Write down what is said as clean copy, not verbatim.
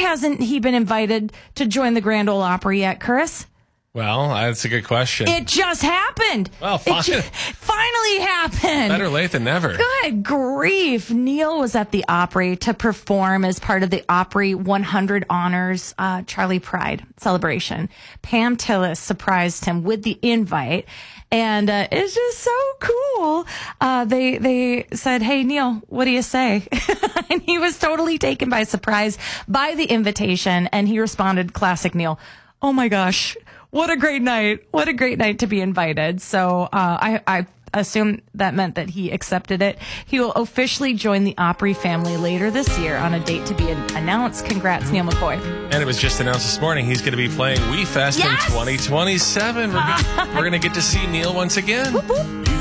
hasn't he been invited to join the Grand Ole Opry yet, Chris? Well, that's a good question. It just happened. Well, finally happened. Better late than never. Good grief. Neil was at the Opry to perform as part of the Opry 100 Honors Charlie Pride celebration. Pam Tillis surprised him with the invite. And it's just so cool. They said, hey, Neil, what do you say? And he was totally taken by surprise by the invitation. And he responded, classic Neil, oh my gosh, what a great night. What a great night to be invited. So I assume that meant that he accepted it. He will officially join the Opry family later this year on a date to be announced. Congrats, Neil McCoy. And it was just announced this morning he's going to be playing We Fest in 2027. We're going to get to see Neil once again. Whoop, whoop.